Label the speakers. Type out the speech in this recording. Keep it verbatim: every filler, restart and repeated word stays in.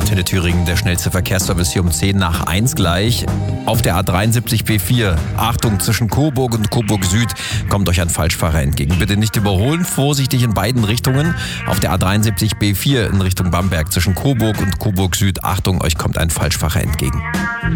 Speaker 1: Antenne Thüringen, der schnellste Verkehrsservice hier um zehn nach eins gleich. Auf der A dreiundsiebzig B vier, Achtung, zwischen Coburg und Coburg Süd kommt euch ein Falschfahrer entgegen. Bitte nicht überholen, vorsichtig in beiden Richtungen. Auf der A dreiundsiebzig B vier in Richtung Bamberg zwischen Coburg und Coburg Süd, Achtung, euch kommt ein Falschfahrer entgegen.